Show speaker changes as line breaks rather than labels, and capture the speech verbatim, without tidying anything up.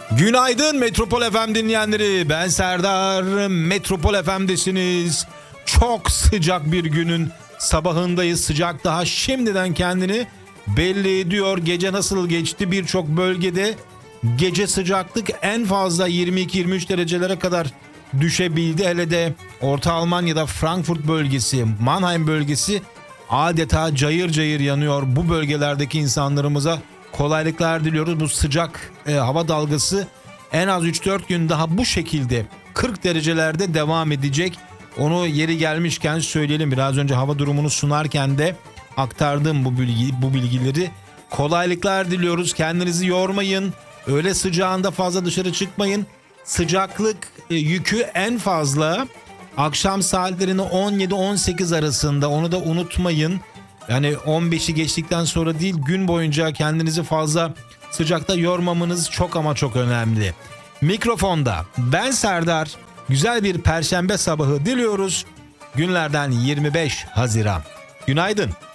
Günaydın Metropol F M dinleyenleri. Ben Serdar. Metropol F M'desiniz. Çok sıcak bir günün sabahındayız. Sıcak daha şimdiden kendini belli ediyor. Gece nasıl geçti? Birçok bölgede gece sıcaklık en fazla yirmi iki yirmi üç derecelere kadar düşebildi. Hele de Orta Almanya'da Frankfurt bölgesi, Mannheim bölgesi adeta cayır cayır yanıyor. Bu bölgelerdeki insanlarımıza kolaylıklar diliyoruz. Bu sıcak e, hava dalgası en az üç dört gün daha bu şekilde kırk derecelerde devam edecek. Onu yeri gelmişken söyleyelim. Biraz önce hava durumunu sunarken de aktardım bu bilgi, bu bilgileri. Kolaylıklar diliyoruz. Kendinizi yormayın. Öğle sıcağında fazla dışarı çıkmayın. Sıcaklık e, yükü en fazla akşam saatlerinin on yedi on sekiz arasında, onu da unutmayın. Yani on beşi geçtikten sonra değil, gün boyunca kendinizi fazla sıcakta yormamanız çok ama çok önemli. Mikrofonda ben Serdar. Güzel bir perşembe sabahı diliyoruz. Günlerden yirmi beş Haziran. Günaydın.